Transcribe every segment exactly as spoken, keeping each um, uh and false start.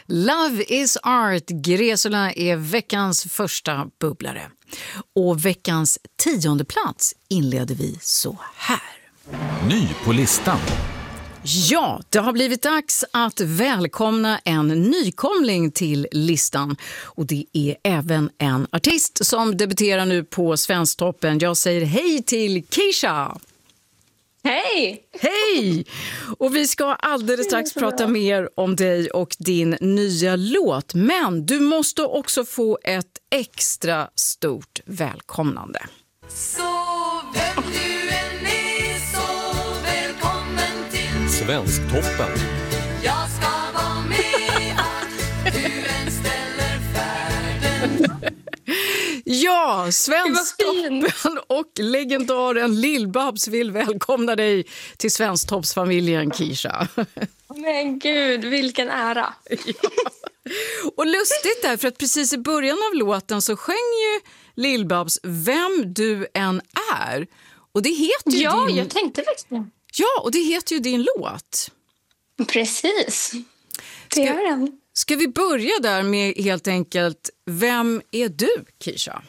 Love is art. Gresula är veckans första bubblare. Och veckans tionde plats inleder vi så här. Ny på listan. Ja, det har blivit dags att välkomna en nykomling till listan. Och det är även en artist som debuterar nu på Svensktoppen. Jag säger hej till Keisha! Hej! Hej! Och vi ska alldeles strax prata mer om dig och din nya låt. Men du måste också få ett extra stort välkomnande. Så vem du än är, så välkommen till Svensktoppen. Jag ska vara med vart du än ställer färden. Ja, Svensktoppen och legendaren Lill-Babs vill välkomna dig till Svensktoppsfamiljen, Keisha. Men gud, vilken ära. Ja. Och lustigt där, för att precis i början av låten så sjöng ju Lill-Babs Vem du än är. Och det heter ju Ja, din... jag tänkte verkligen. Ja, och det heter ju din låt. Precis. Det Ska... gör den. Ska vi börja där med helt enkelt, vem är du, Keisha?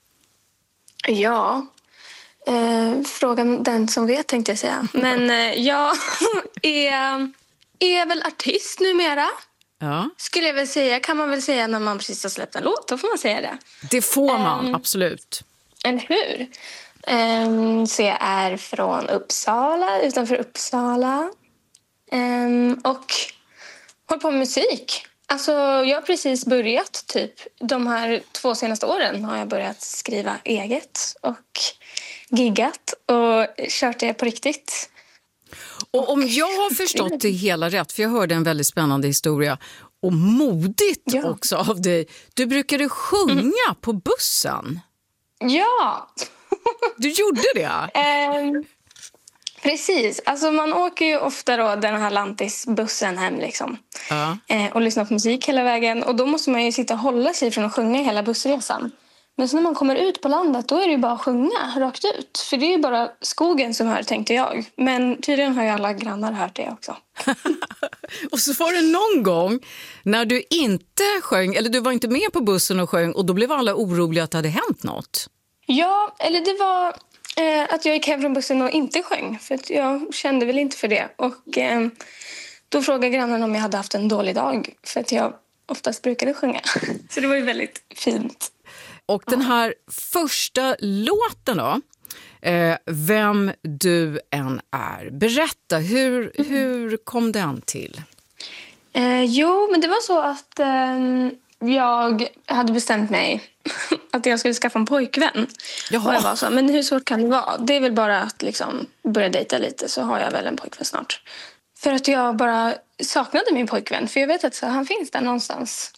Ja, eh, frågan den som vet tänkte jag säga. Men eh, jag är, är väl artist numera. Ja. Skulle jag väl säga, kan man väl säga när man precis har släppt en låt, då får man säga det. Det får man, um, absolut. Eller hur? Um, så jag är från Uppsala, utanför Uppsala. Um, och håller på med musik. Alltså, jag har precis börjat, typ. De här två senaste åren har jag börjat skriva eget och giggat och kört det på riktigt. Och om jag har förstått det hela rätt, för jag hörde en väldigt spännande historia och modigt Ja. också av dig. Du brukade sjunga mm. på bussen. Ja! Du gjorde det? um, precis. Alltså, man åker ju ofta då den här Lantis-bussen hem liksom. Ja. Eh, och lyssnar på musik hela vägen. Och då måste man ju sitta och hålla sig från att sjunga hela bussresan. Men så när man kommer ut på landet, då är det ju bara att sjunga rakt ut. För det är ju bara skogen som hör, tänkte jag. Men tydligen har ju alla grannar hört det också. Och så var det någon gång när du inte sjöng, eller du var inte med på bussen och sjöng, och då blev alla oroliga att det hade hänt något. Ja, eller det var eh, att jag gick hem från bussen och inte sjöng. För att jag kände väl inte för det. Och eh, då frågade grannen om jag hade haft en dålig dag. För att jag oftast brukade sjunga. Så det var ju väldigt fint. Och den här första låten då, eh, Vem du än är. Berätta, hur, mm. hur kom den till? Eh, jo, men det var så att eh, jag hade bestämt mig att jag skulle skaffa en pojkvän. Jaha. Och jag var så, men hur svårt kan det vara? Det är väl bara att liksom börja dejta lite, så har jag väl en pojkvän snart. För att jag bara saknade min pojkvän, för jag vet att så, han finns där någonstans.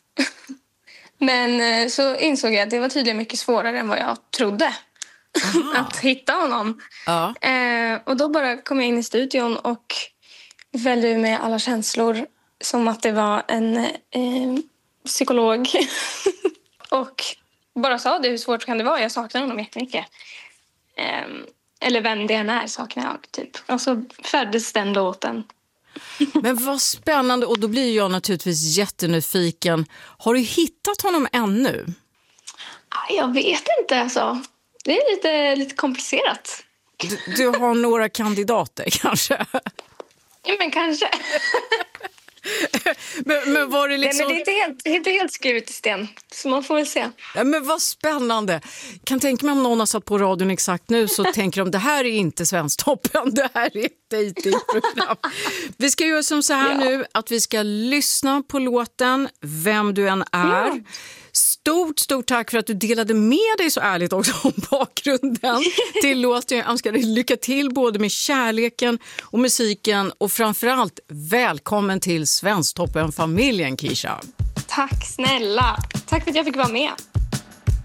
Men så insåg jag att det var tydligen mycket svårare än vad jag trodde att hitta honom. Ja. Eh, och då bara kom jag in i studion och vällde med alla känslor som att det var en eh, psykolog. Och bara sa det, hur svårt kan det vara? Jag saknar honom jättemycket. Eh, eller vem det än är saknar jag, typ. Och så föddes den låten. Men vad spännande, och då blir jag naturligtvis jättenyfiken. Har du hittat honom ännu? Jag vet inte, alltså. Det är lite, lite komplicerat. Du, du har några kandidater kanske? Ja, men kanske. men, men var det liksom... Nej, men det är inte helt, inte helt skrivet i sten, så man får väl se. Ja, men vad spännande. Kan tänka mig om någon har satt på radion exakt nu, så tänker de, det här är inte Svensktoppen, det här är ett dejtingprogram. Vi ska göra som så här ja. nu, att vi ska lyssna på låten Vem du än är. Mm. Stort, stort tack för att du delade med dig så ärligt också om bakgrunden till låten. Jag önskar dig lycka till både med kärleken och musiken, och framförallt välkommen till Svensktoppen-familjen, Keisha. Tack snälla. Tack för att jag fick vara med.